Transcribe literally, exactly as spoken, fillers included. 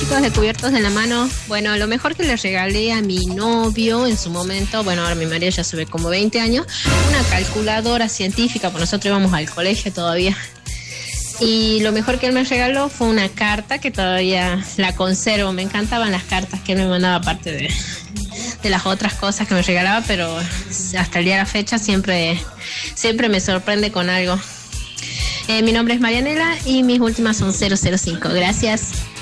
chicos de Cubiertos de la Mano. Bueno, lo mejor que le regalé a mi novio en su momento, bueno, ahora mi marido ya se ve como veinte años, una calculadora científica, pues nosotros íbamos al colegio todavía. Y lo mejor que él me regaló fue una carta que todavía la conservo. Me encantaban las cartas que él me mandaba, aparte de, de las otras cosas que me regalaba, pero hasta el día de la fecha siempre, siempre me sorprende con algo. Eh, mi nombre es Marianela y mis últimas son cero cero cinco. Gracias.